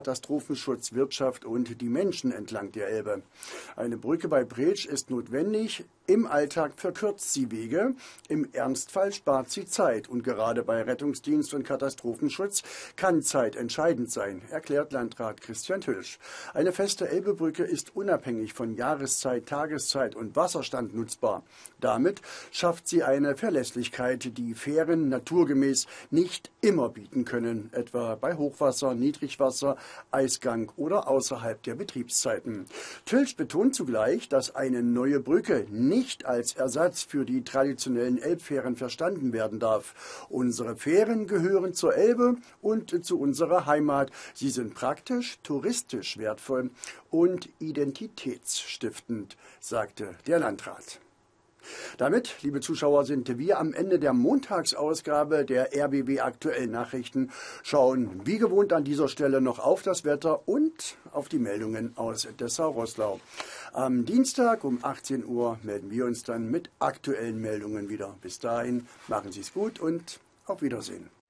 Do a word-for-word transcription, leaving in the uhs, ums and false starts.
Katastrophenschutz, Wirtschaft und die Menschen entlang der Elbe. Eine Brücke bei Bretsch ist notwendig. Im Alltag verkürzt sie Wege, im Ernstfall spart sie Zeit. Und gerade bei Rettungsdienst und Katastrophenschutz kann Zeit entscheidend sein, erklärt Landrat Christian Tülsch. Eine feste Elbebrücke ist unabhängig von Jahreszeit, Tageszeit und Wasserstand nutzbar. Damit schafft sie eine Verlässlichkeit, die Fähren naturgemäß nicht immer bieten können, etwa bei Hochwasser, Niedrigwasser, Eisgang oder außerhalb der Betriebszeiten. Tülsch betont zugleich, dass eine neue Brücke nicht als Ersatz für die traditionellen Elbfähren verstanden werden darf. Unsere Fähren gehören zur Elbe und zu unserer Heimat. Sie sind praktisch, touristisch wertvoll und identitätsstiftend, sagte der Landrat. Damit, liebe Zuschauer, sind wir am Ende der Montagsausgabe der R B B Aktuellen Nachrichten, schauen wie gewohnt an dieser Stelle noch auf das Wetter und auf die Meldungen aus Dessau-Roßlau. Am Dienstag um achtzehn Uhr melden wir uns dann mit aktuellen Meldungen wieder. Bis dahin, machen Sie es gut und auf Wiedersehen.